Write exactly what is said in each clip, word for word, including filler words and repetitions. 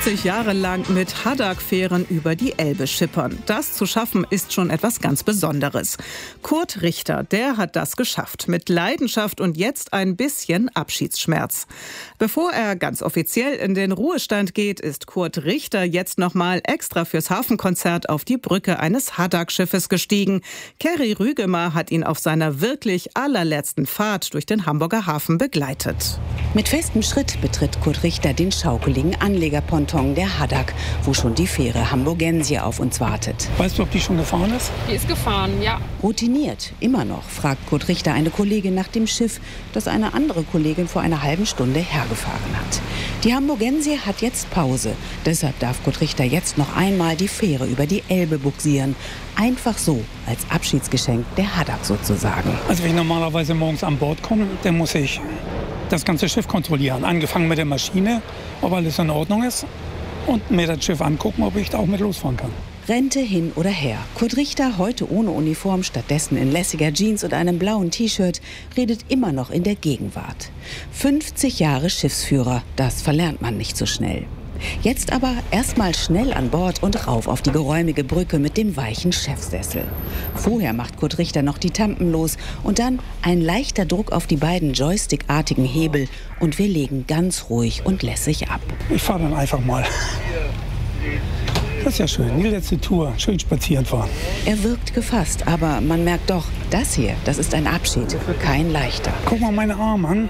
fünfzig Jahre lang mit Haddock-Fähren über die Elbe schippern. Das zu schaffen, ist schon etwas ganz Besonderes. Kurt Richter, der hat das geschafft. Mit Leidenschaft und jetzt ein bisschen Abschiedsschmerz. Bevor er ganz offiziell in den Ruhestand geht, ist Kurt Richter jetzt nochmal extra fürs Hafenkonzert auf die Brücke eines Haddock-Schiffes gestiegen. Kerry Rügemar hat ihn auf seiner wirklich allerletzten Fahrt durch den Hamburger Hafen begleitet. Mit festem Schritt betritt Kurt Richter den schaukeligen Anlegerponton der Haddock, wo schon die Fähre Hamburgensie auf uns wartet. Weißt du, ob die schon gefahren ist? Die ist gefahren, ja. Routiniert, immer noch, fragt Kurt Richter eine Kollegin nach dem Schiff, das eine andere Kollegin vor einer halben Stunde hergefahren hat. Die Hamburgensie hat jetzt Pause. Deshalb darf Kurt Richter jetzt noch einmal die Fähre über die Elbe bugsieren. Einfach so, als Abschiedsgeschenk der Haddock sozusagen. Also wenn ich normalerweise morgens an Bord komme, dann muss ich das ganze Schiff kontrollieren. Angefangen mit der Maschine, ob alles in Ordnung ist, und mir das Schiff angucken, ob ich da auch mit losfahren kann. Rente hin oder her. Kurt Richter, heute ohne Uniform, stattdessen in lässiger Jeans und einem blauen T-Shirt, redet immer noch in der Gegenwart. fünfzig Jahre Schiffsführer, das verlernt man nicht so schnell. Jetzt aber erstmal schnell an Bord und rauf auf die geräumige Brücke mit dem weichen Chefsessel. Vorher macht Kurt Richter noch die Tampen los und dann ein leichter Druck auf die beiden joystickartigen Hebel und wir legen ganz ruhig und lässig ab. Ich fahre dann einfach mal. Das ist ja schön, die letzte Tour, schön spazieren fahren. Er wirkt gefasst, aber man merkt doch, das hier, das ist ein Abschied, kein leichter. Guck mal meine Arme an.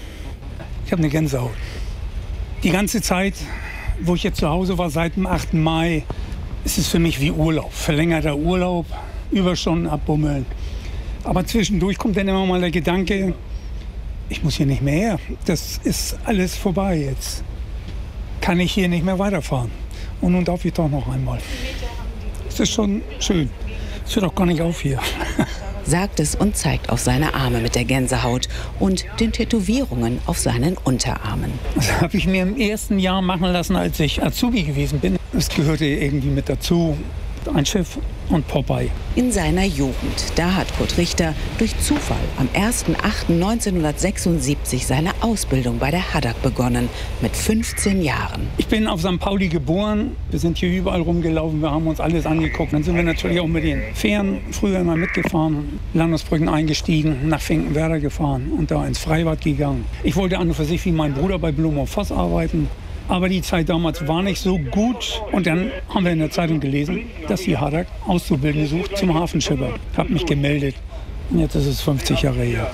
Ich habe eine Gänsehaut. Die ganze Zeit, wo ich jetzt zu Hause war, seit dem achten Mai, ist es für mich wie Urlaub. Verlängerter Urlaub, Überstunden abbummeln. Aber zwischendurch kommt dann immer mal der Gedanke, ich muss hier nicht mehr her. Das ist alles vorbei jetzt. Kann ich hier nicht mehr weiterfahren. Und nun darf ich doch noch einmal. Es ist schon schön. Es hört auch gar nicht auf hier. Sagt es und zeigt auf seine Arme mit der Gänsehaut und den Tätowierungen auf seinen Unterarmen. Das habe ich mir im ersten Jahr machen lassen, als ich Azubi gewesen bin. Es gehörte irgendwie mit dazu, ein Schiff und Popeye. In seiner Jugend, da hat Kurt Richter durch Zufall am ersten achten neunzehnhundertsechsundsiebzig seine Ausbildung bei der Haddock begonnen, mit fünfzehn Jahren. Ich bin auf Sankt Pauli geboren, wir sind hier überall rumgelaufen, wir haben uns alles angeguckt. Dann sind wir natürlich auch mit den Fähren früher immer mitgefahren, Landungsbrücken eingestiegen, nach Finkenwerder gefahren und da ins Freibad gegangen. Ich wollte an und für sich wie mein Bruder bei Blum und Voss arbeiten. Aber die Zeit damals war nicht so gut. Und dann haben wir in der Zeitung gelesen, dass die Haddock Auszubildende sucht zum Hafenschipper. Ich habe mich gemeldet. Und jetzt ist es fünfzig Jahre her.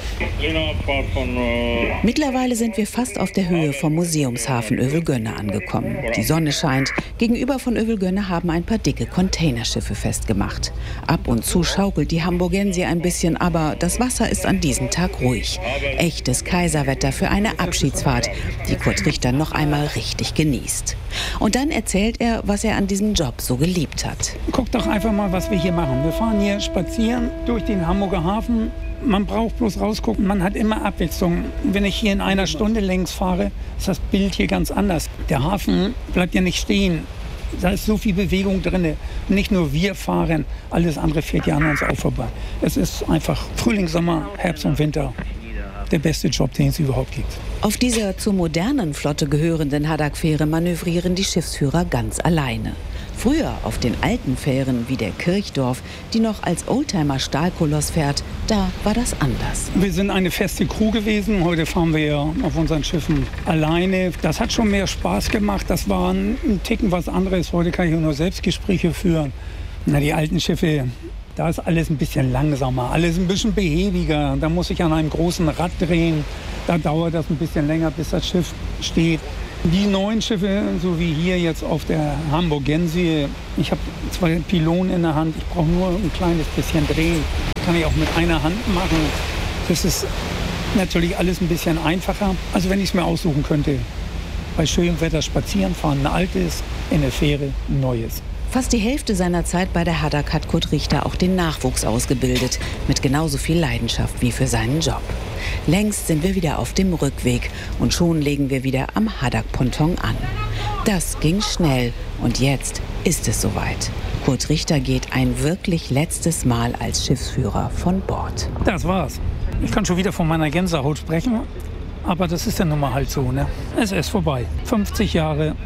Mittlerweile sind wir fast auf der Höhe vom Museumshafen Övelgönne angekommen. Die Sonne scheint. Gegenüber von Övelgönne haben ein paar dicke Containerschiffe festgemacht. Ab und zu schaukelt die Hamburgensie ein bisschen, aber das Wasser ist an diesem Tag ruhig. Echtes Kaiserwetter für eine Abschiedsfahrt, die Kurt Richter noch einmal richtig genießt. Und dann erzählt er, was er an diesem Job so geliebt hat. Guck doch einfach mal, was wir hier machen. Wir fahren hier spazieren durch den Hamburger Hafen. Man braucht bloß rausgucken, man hat immer Abwechslung. Wenn ich hier in einer Stunde längs fahre, ist das Bild hier ganz anders. Der Hafen bleibt ja nicht stehen. Da ist so viel Bewegung drin. Nicht nur wir fahren, alles andere fährt ja an uns auch vorbei. Es ist einfach Frühling, Sommer, Herbst und Winter. Der beste Job, den es überhaupt gibt. Auf dieser zur modernen Flotte gehörenden Haddock-Fähre manövrieren die Schiffsführer ganz alleine. Früher auf den alten Fähren wie der Kirchdorf, die noch als Oldtimer-Stahlkoloss fährt, da war das anders. Wir sind eine feste Crew gewesen. Heute fahren wir ja auf unseren Schiffen alleine. Das hat schon mehr Spaß gemacht. Das war ein Ticken was anderes. Heute kann ich nur Selbstgespräche führen. Na, die alten Schiffe, da ist alles ein bisschen langsamer, alles ein bisschen behäbiger. Da muss ich an einem großen Rad drehen. Da dauert das ein bisschen länger, bis das Schiff steht. Die neuen Schiffe, so wie hier jetzt auf der Hamburgensie, ich habe zwei Pylonen in der Hand. Ich brauche nur ein kleines bisschen drehen. Das kann ich auch mit einer Hand machen. Das ist natürlich alles ein bisschen einfacher. Also wenn ich es mir aussuchen könnte, bei schönem Wetter spazieren fahren, ein altes, in der Fähre ein neues. Fast die Hälfte seiner Zeit bei der Haddock hat Kurt Richter auch den Nachwuchs ausgebildet, mit genauso viel Leidenschaft wie für seinen Job. Längst sind wir wieder auf dem Rückweg und schon legen wir wieder am Haddock-Ponton an. Das ging schnell und jetzt ist es soweit. Kurt Richter geht ein wirklich letztes Mal als Schiffsführer von Bord. Das war's. Ich kann schon wieder von meiner Gänsehaut sprechen, aber das ist ja nun mal halt so, ne? Es ist vorbei. fünfzig Jahre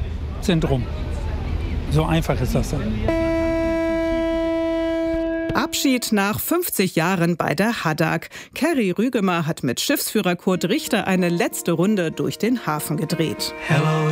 sind rum. So einfach ist das dann. Abschied nach fünfzig Jahren bei der Haddock. Kerry Rügemer hat mit Schiffsführer Kurt Richter eine letzte Runde durch den Hafen gedreht. Hello.